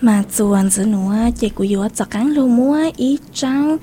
mà chuồn giữa núa chị của yếu cho cắn lu múa ý trắng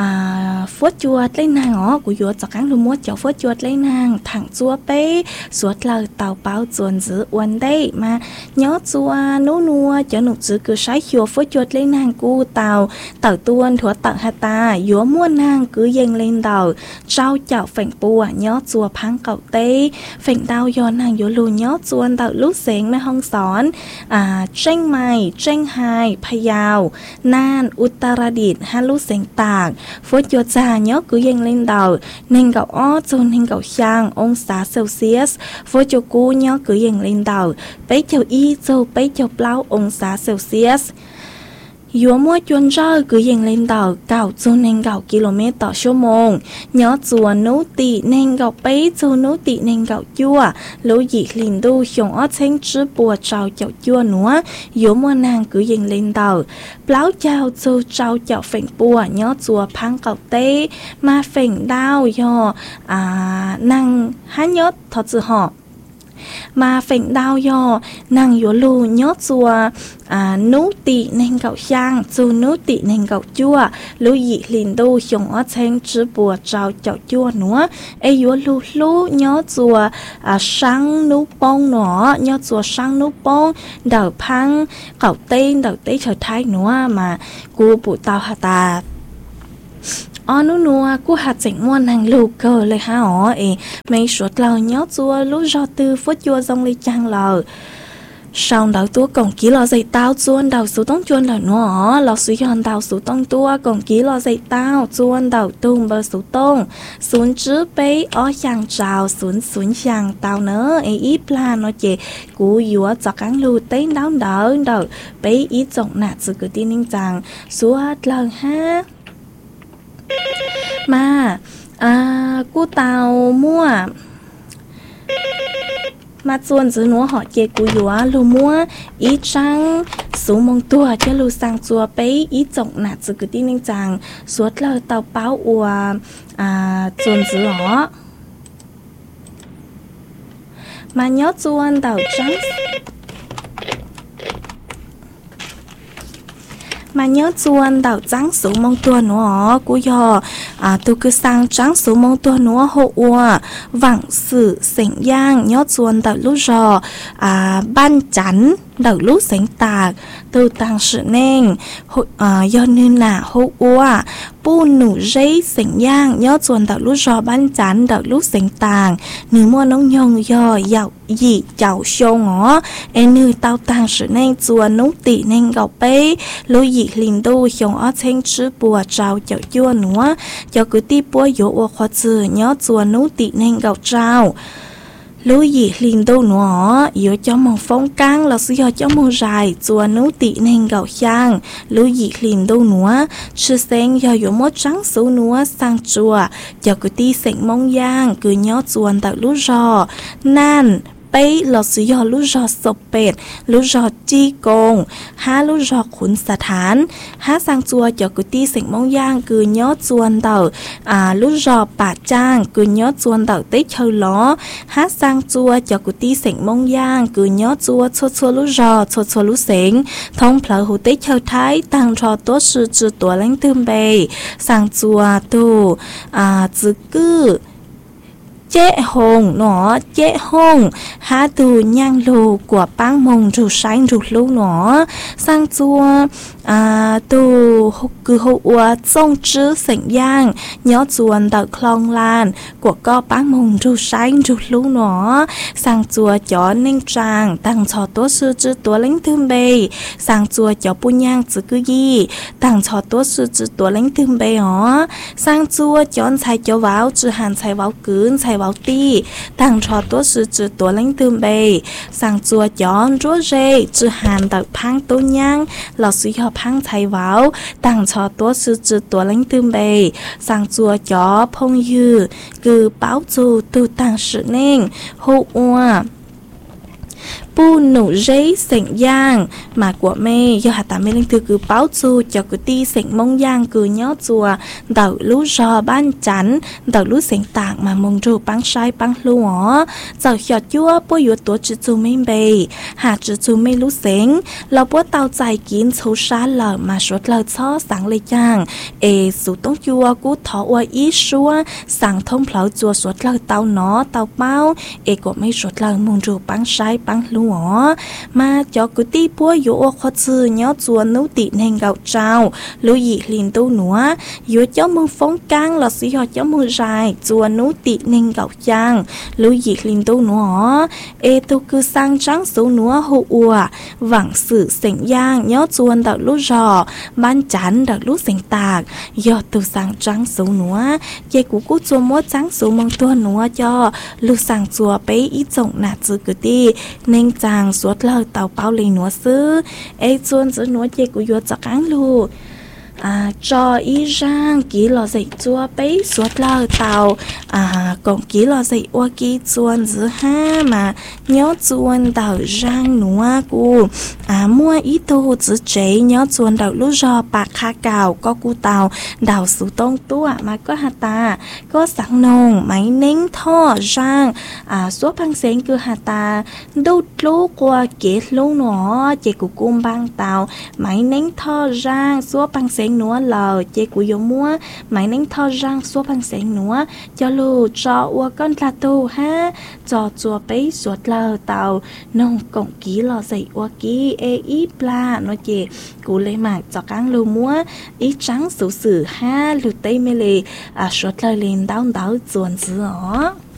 phốt chuột lấy nàng ó của yếu cho cắn lu múa cho phốt chuột lấy nàng thẳng chua bé suốt lời tàu báo chuồn giữa uốn đây mà nhớ chua nú nua cho nụ chữ cứ sái chua phốt chuột lấy nàng cu tàu tàu tuôn thua tàu hà ta yếu mua nàng cứ dâng lên đầu trao chảo phèn bùa nhớ chua phăng cậu tê phèn đau do nàng yếu lù nhớ chuồn tàu lúc sáng nơi hông xón tranh mày tranh haiพะเยาน่านอุตรดิตถ์ฮัลโหลเสียงตากฝนหยุดจาเนาะcứยังเล่นดาวเน่งกับอ้อจนเน่งกับช่างองศาเซลเซียสฝนหยุดกูเนาะcứยังเล่นดาวไปเจ้าอีโจไปเจ้าเปล่าองศาเซลเซียสยัวมัวจวนเจ้าcứยังเล่นดาวเก่าจนเน่งเก่ากิโลเมตรต่อชั่วโมงเนาะจวนนู้ตีเน่งเก่าไปจนนู้ตีเน่งเก่าจั่วรู้หยิกลินดูชงอ้อเชิงจื้อปัวเจ้าเจ้าจั่วหนัวยัวมัวนางcứยังเล่นดาวเปล่าเจ้าจูเจ้าเจ้าเฝ่งปัวเนาะจัวพังเก่าเต้มาเฝ่งดาวยอนางฮันยศทอจือหอmà phèn đau do nàng yếu lù nhớ chùa nú tị nên gạo sang dù nú tị nên gạo chua lú dị liền đô chồng ở trên chữ bùa trào chảo chua nữa ấy yếu lù lú nhớ chùa sang nú bông nữa nhớ chùa sang nú bông đầu phăng gạo tên trở thái nữa mà cô bụ tao hà taนูนัวกูหัดเจ๋งม่วนทางลูกเกอเลยฮะไม่สวดเราเนาะจัวลูกรอตือฟุตยัวทรงเลยจังเราsau đầu tua còn kỹ lo dây tao chuôn đầu số tông chuôn đầu nó lo suy hoàn đầu số tông tua còn kỹ lo dây tao chuôn đầu tung bờ số tông xuống trước bé ó chàng trào xuống chàng tao nữa ít là nó chỉ cú yếu cho cắn lưu tên đau đỡ đầu bé ít trọng nạt sự cứ tin ninh rằng suốt lần ha mà cô tàu mua mà chuồn dưới núa họ chê cú yếu lù mua ý trăng số mong tua cho lù sang chùa bé ý trọng nạt sự cứ tin ninh rằng suốt lời tàu báo ua chuồn dưới họ mà nhớ chuồn tàu trắng mà nhớ chuồn đầu trắng số mong tua nữa cú yo tôi cứ sang trắng số mong tua nữa hộ ua vẳng sự sảnh giang nhớ chuồn đầu lúc rò ban chắn đầu lúc sảnh tạc từ tăng sự nên do nên là hộ ua bu nụ dây sảnh giang nhớ chuồn đầu lúc rò ban chắn đầu lúc sảnh tàng nữ mua nông nhông do dạo gì chào show ngó em nữ tao tăng sự nên chuồn nút tị nên gạo bé lối gì liền đô chồng ở trên chữ bùa trào chậu chua nữa cho cứ ti bùa dỗ ở khoa chữ nhớ chuồn nút tị nên gạo trào lối gì liền đô nữa yếu cho mong phong căng là sự cho mong dài chuồn nút tị nên gạo sang lối gì liền đô nữa chữ sen do yếu mót trắng số nữa sang chùa cho cứ ti sẹn mong giang cứ nhớ chuồn tại lú rò nan bé là sử dụng lúc rò sập bệt lúc rò chi cong há lúc ròขุนสถานhá sang chùa cho cứ ti sảnh mong giang cứ nhớ chuồn đầu lúc rò bà trang cứ nhớ chuồn đầu tết chơi ló há sang chùa cho cứ ti sảnh mong giang cứ nhớ chùa chua lúc rò chua lúc sảnh thông phở hồ tết chơi thái tăng trò tốt sự chữ tuổi lãnh tương bề sang chùa tu chữ cư chế hồng nó chế hồng há tù nhang lù của bang mông rù sáng rù lù nó sang chua tù cứ hậu trong chữ sảnh giang nhớ chuồn đợt clong lan của co bang mông rù sáng rù lù nó sang chùa chó ninh trang tăng cho tốt sư chữ tuổi lãnh thương bề sang chùa chó bu nhang chữ cứ gì tăng cho tốt sư chữ tuổi lãnh thương bề ó sang chùa chó chạy chó vào chữ hàn chạy vào cứng chạy vào ti tăng cho tốt sự chữ tuổi lãnh tương bề sang chùa chọn rúa rê chữ hàn đặc phang tô nhang là suy hợp phang thay vào tăng cho tốt sự chữ tuổi lãnh tương bề sang chùa chó phong dư cứ báo dù từ tăng sự nên hộ ua pu nụ giấy sẹn giang mà của mẹ do hạt tạm mẹ linh từ cứ báo chu cho cứ ti sẹn mông giang cứ nhớ chùa đậu lú rò ban chắn đậu lú sẹn tạng mà mông ru băng sai băng lú ó giờ cho chúa bố yếu tổ chữ chu mẹ bề hạt chữ chu mẹ lú sẹnเราbố tàu chạy kín số xa lờ mà số lờ cho sáng lê chàng số tông chùa cú thọ qua ý xua sáng thông pháo chùa số lờ tàu nó tàu bao của mấy số lờ mông ru băng sai băng lú ó mà cho cứ ti bố yếu khó chữ nhớ chùa nấu tị nên gạo trào lú dị liền tu nữa yếu cho mông phóng cang là sĩ họ cho mông dài chùa nấu tị nên gạo chàng lú dị liền tu nữa tu cứ sang trắng số nữa hộ ua vẳng sự sỉnh giang nhớ chuồn đợt lú rò ban chán đợt lú sỉnh tạc do tu sang trắng số nữa dây cú cú chùa múa trắng số mong tuôn nữa cho lú sang chùa bé ít rộng nạt chữ cứ đi nên chàng suốt lời tàu bao lì nữa xứ chuồn chữ nữa dây cú yếu cho cán lù cho ý rang kỹ lò dậy chua bé suốt lơ tàu còn kỹ lò dậy qua kỹ chuồn giữa ha mà nhớ chuồn tàu rang núa cu mua ý tô chữ chế nhớ chuồn đầu lú rò bạc kha cào có cu tàu đào sú tông tua mà có hạt ta có sẵn nồng máy nính thọ rang số băng sen cứ hạt ta đốt lú qua kỹ lú nó chỉ của cung băng tàu máy nính thọ rang số băng sen nữa lờ chế của yếu mua máy nính thọ rang số băng sen nữa cho lù cho qua con là tu ha cho chùa bé suốt lờ tàu nông cộng kỹ lò dậy qua kỹ ít pla nó chỉ cú lấy mạng cho cán lù mua ít trắng sử sử ha lù tây mê lì suốt lờ lên đau đau chuồn giữa